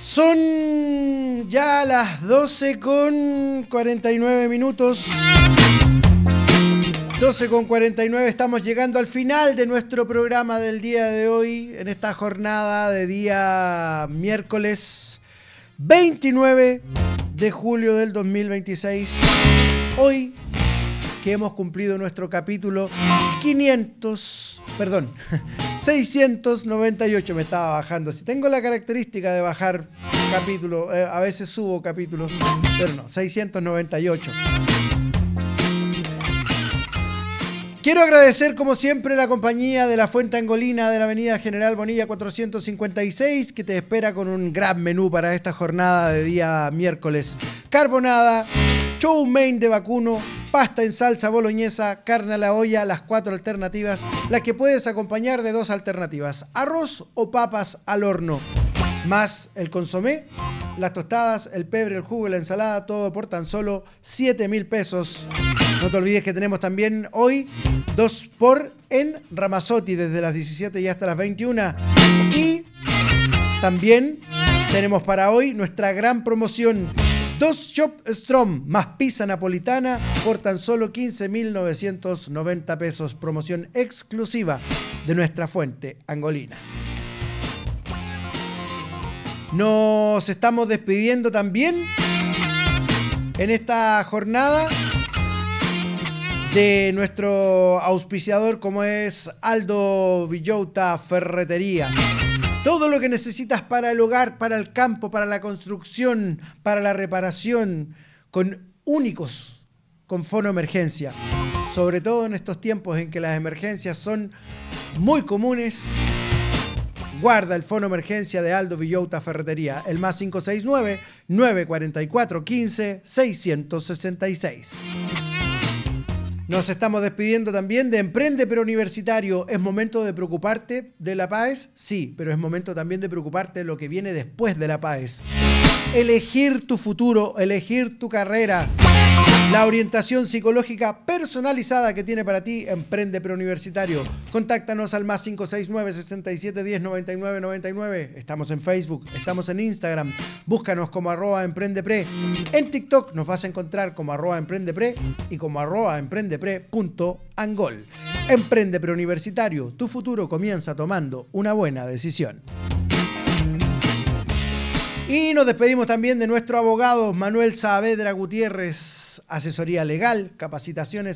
Son ya las 12:49. 12:49, estamos llegando al final de nuestro programa del día de hoy, en esta jornada de día miércoles 29 de julio del 2026. Hoy que hemos cumplido nuestro capítulo 698, me estaba bajando. Si tengo la característica de bajar capítulos, a veces subo capítulos, pero no, 698. Quiero agradecer como siempre la compañía de la Fuente Angolina de la avenida General Bonilla 456, que te espera con un gran menú para esta jornada de día miércoles. Carbonada, chow mein de vacuno, pasta en salsa boloñesa, carne a la olla, las 4 alternativas, las que puedes acompañar de 2 alternativas: arroz o papas al horno, más el consomé, las tostadas, el pebre, el jugo y la ensalada, todo por tan solo 7.000 pesos. No te olvides que tenemos también hoy 2x en Ramazzotti desde las 17 y hasta las 21. Y también tenemos para hoy nuestra gran promoción: 2 Chop Strom más pizza napolitana por tan solo 15.990 pesos. Promoción exclusiva de nuestra Fuente Angolina. Nos estamos despidiendo también en esta jornada de nuestro auspiciador, como es Aldo Villota Ferretería. Todo lo que necesitas para el hogar, para el campo, para la construcción, para la reparación, únicos con fono emergencia. Sobre todo en estos tiempos en que las emergencias son muy comunes, guarda el fono emergencia de Aldo Villota Ferretería, el más 569-944-15-666. Nos estamos despidiendo también de Emprende Preuniversitario. ¿Es momento de preocuparte de la PAES? Sí, pero es momento también de preocuparte de lo que viene después de la PAES. Elegir tu futuro, elegir tu carrera. La orientación psicológica personalizada que tiene para ti Emprende Preuniversitario. Contáctanos al más 569-6710-9999. Estamos en Facebook, estamos en Instagram. Búscanos como @emprendepre. En TikTok nos vas a encontrar como @emprendepre y como @emprendepre.angol. Emprende Preuniversitario. Tu futuro comienza tomando una buena decisión. Y nos despedimos también de nuestro abogado Manuel Saavedra Gutiérrez. Asesoría legal, capacitaciones